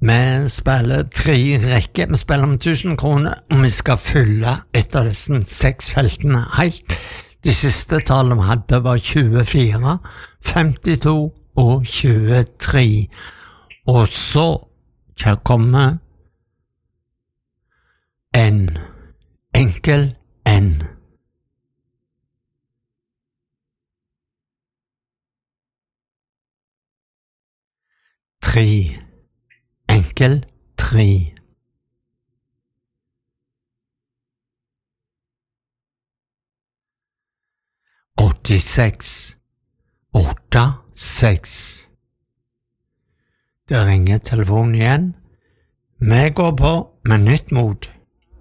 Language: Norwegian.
Vi spiller 3 rekker, vi spiller om 1000 kroner, og vi skal fylle et av disse 6 feltene helt. De siste tallene vi hadde var 24, 52 og 23. Og så kommer en enkel N. Enkel 3. 86 86. Det ringer telefonen igjen. Vi går på med nytt mot.